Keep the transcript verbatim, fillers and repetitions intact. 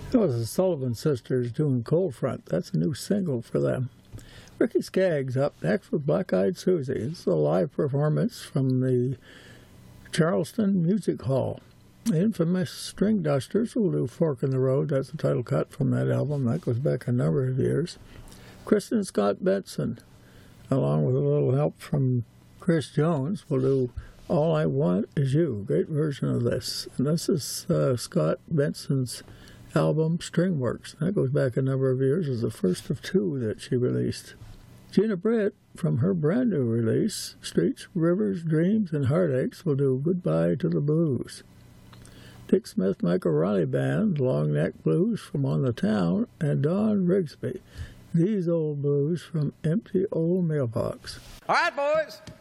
That was the Sullivan Sisters doing Cold Front. That's a new single for them. Ricky Skaggs up next with Black Eyed Susie. It's a live performance from the Charleston Music Hall. The infamous String Dusters will do Fork in the Road. That's the title cut from that album. That goes back a number of years. Kristen Scott Benson, along with a little help from Chris Jones, will do All I Want Is You. Great version of this. And this is uh, Scott Benson's album Stringworks. That goes back a number of years. It's the first of two that she released. Gina Britt, from her brand new release, Streets, Rivers, Dreams, and Heartaches, will do Goodbye to the Blues. Dick Smith, Michael Riley Band, Long Neck Blues from On the Town, and Don Rigsby, These Old Blues from Empty Old Mailbox. All right, boys.